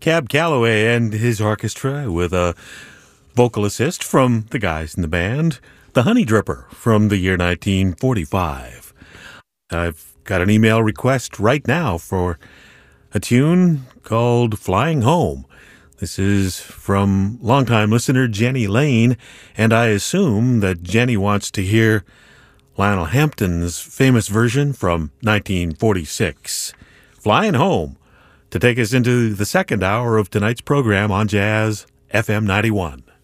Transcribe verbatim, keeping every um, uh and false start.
Cab Calloway and his orchestra with a vocal assist from the guys in the band, The Honey Dripper from the year nineteen forty-five. I've got an email request right now for a tune called Flying Home. This is from longtime listener Jenny Lane, and I assume that Jenny wants to hear Lionel Hampton's famous version from nineteen forty-six. Flying Home, to take us into the second hour of tonight's program on Jazz F M ninety-one.